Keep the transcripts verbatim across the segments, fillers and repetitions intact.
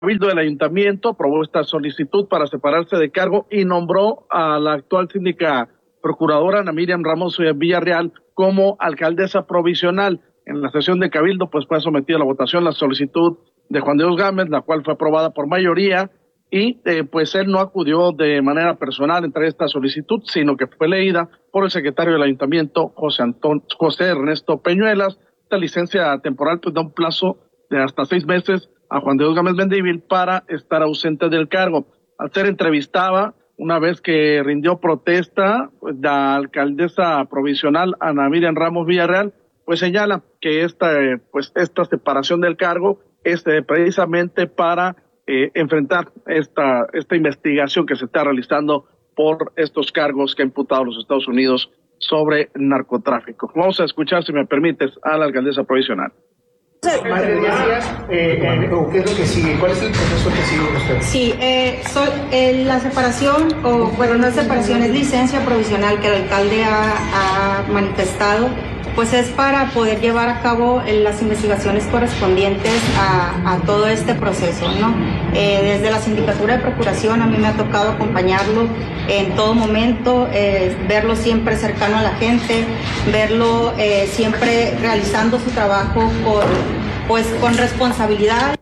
Cabildo del Ayuntamiento aprobó esta solicitud para separarse de cargo y nombró a la actual síndica procuradora Ana Miriam Ramos Villarreal como alcaldesa provisional. En la sesión de Cabildo pues fue sometida a la votación la solicitud de Juan Dios Gámez, la cual fue aprobada por mayoría, y eh, pues él no acudió de manera personal a entregar esta solicitud, sino que fue leída por el secretario del Ayuntamiento, José Antón, José Ernesto Peñuelas. Esta licencia temporal pues da un plazo de hasta seis meses a Juan Dios Gámez Mendívil para estar ausente del cargo. Al ser entrevistada, una vez que rindió protesta, pues, la alcaldesa provisional Ana Miriam Ramos Villarreal, pues señala que esta, eh, pues esta separación del cargo es eh, precisamente para eh, enfrentar esta, esta investigación que se está realizando por estos cargos que ha imputado los Estados Unidos sobre narcotráfico. Vamos a escuchar, si me permites, a la alcaldesa provisional. Más de diez días, eh, eh, ¿qué es lo que sigue? ¿Cuál es el proceso que sigue con usted? Sí, eh, so, eh, la separación, o bueno, no es separación, es licencia provisional que el alcalde ha, ha manifestado, pues es para poder llevar a cabo eh, las investigaciones correspondientes a, a todo este proceso, ¿no? Eh, desde la Sindicatura de Procuración a mí me ha tocado acompañarlo en todo momento, eh, verlo siempre cercano a la gente, verlo eh, siempre realizando su trabajo con, pues, con responsabilidad.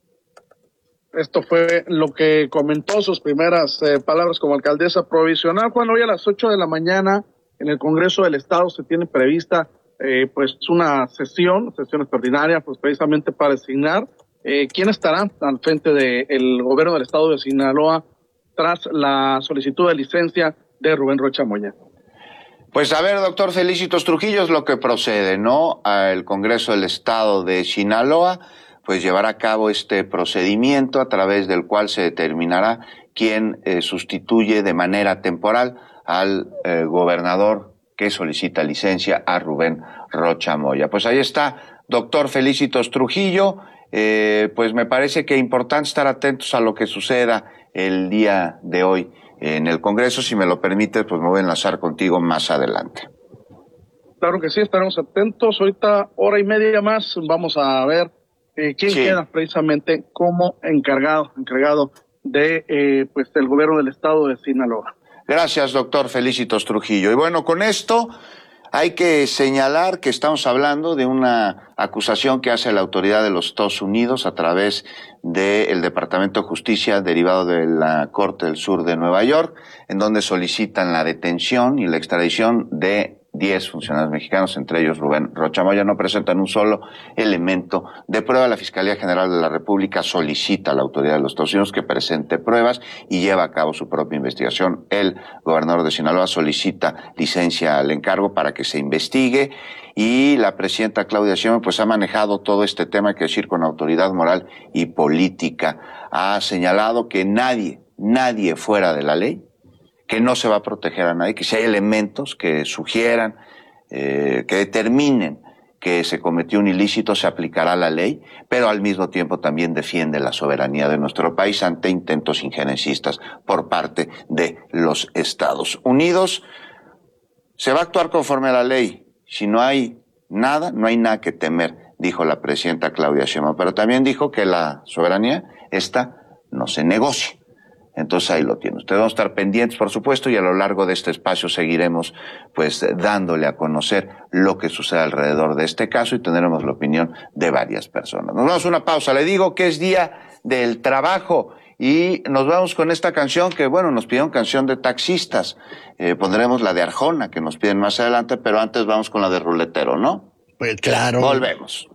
Esto fue lo que comentó, sus primeras eh, palabras como alcaldesa provisional. Juan, hoy a las ocho de la mañana en el Congreso del Estado se tiene prevista eh, pues una sesión, sesión extraordinaria, pues precisamente para designar eh, quién estará al frente del gobierno del Estado de Sinaloa tras la solicitud de licencia de Rubén Rocha Moya. Pues a ver, doctor Felícitos Trujillo, es lo que procede, ¿no? El Congreso del Estado de Sinaloa pues llevará a cabo este procedimiento a través del cual se determinará quién eh, sustituye de manera temporal al eh, gobernador que solicita licencia, a Rubén Rocha Moya. Pues ahí está, doctor Felícitos Trujillo, eh, pues me parece que es importante estar atentos a lo que suceda el día de hoy en el Congreso. Si me lo permite, pues me voy a enlazar contigo más adelante. Claro que sí, estaremos atentos. Ahorita, hora y media más, vamos a ver eh, quién sí. queda precisamente como encargado, encargado de eh, pues del gobierno del Estado de Sinaloa. Gracias, doctor Felícitos Trujillo. Y bueno, con esto hay que señalar que estamos hablando de una acusación que hace la autoridad de los Estados Unidos a través del Departamento de Justicia derivado de la Corte del Sur de Nueva York, en donde solicitan la detención y la extradición de diez funcionarios mexicanos, entre ellos Rubén Rocha Moya. No presentan un solo elemento de prueba. La Fiscalía General de la República solicita a la autoridad de los Estados Unidos que presente pruebas y lleva a cabo su propia investigación. El gobernador de Sinaloa solicita licencia al encargo para que se investigue, y la presidenta Claudia Sheinbaum pues ha manejado todo este tema, hay que decir, con autoridad moral y política. Ha señalado que nadie, nadie fuera de la ley, que no se va a proteger a nadie, que si hay elementos que sugieran, eh, que determinen que se cometió un ilícito, se aplicará la ley, pero al mismo tiempo también defiende la soberanía de nuestro país ante intentos injerencistas por parte de los Estados Unidos. Se va a actuar conforme a la ley. Si no hay nada, no hay nada que temer, dijo la presidenta Claudia Sheinbaum, pero también dijo que la soberanía, esta, no se negocia. Entonces ahí lo tiene. Ustedes van a estar pendientes, por supuesto, y a lo largo de este espacio seguiremos pues dándole a conocer lo que sucede alrededor de este caso y tendremos la opinión de varias personas. Nos vamos a una pausa. Le digo que es Día del Trabajo y nos vamos con esta canción que, bueno, nos pidieron canción de taxistas. Eh, pondremos la de Arjona, que nos piden más adelante, pero antes vamos con la de Ruletero, ¿no? Pues claro. Volvemos.